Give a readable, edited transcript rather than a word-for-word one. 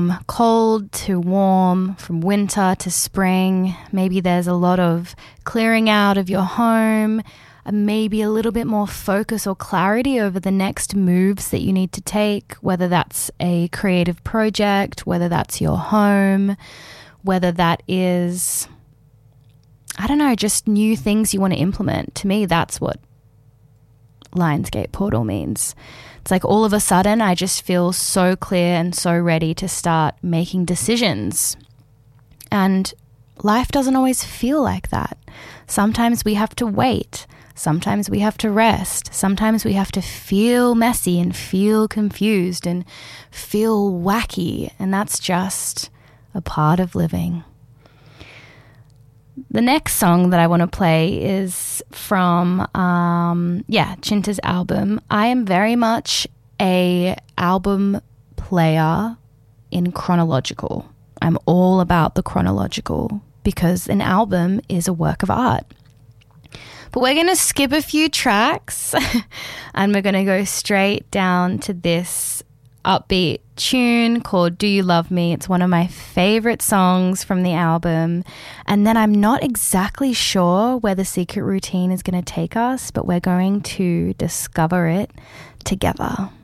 from cold to warm, from winter to spring. Maybe there's a lot of clearing out of your home, maybe a little bit more focus or clarity over the next moves that you need to take, whether that's a creative project, whether that's your home, whether that is, I don't know, just new things you want to implement. To me, that's what Lionsgate Portal means. It's like all of a sudden I just feel so clear and so ready to start making decisions. And life doesn't always feel like that. Sometimes we have to wait. Sometimes we have to rest. Sometimes we have to feel messy and feel confused and feel wacky. And that's just a part of living. The next song that I want to play is from, Chinta's album. I am very much a album player in chronological. I'm all about the chronological because an album is a work of art. But we're going to skip a few tracks and we're going to go straight down to this upbeat tune called Do You Love Me? It's one of my favorite songs from the album. And then I'm not exactly sure where the secret routine is going to take us, but we're going to discover it together.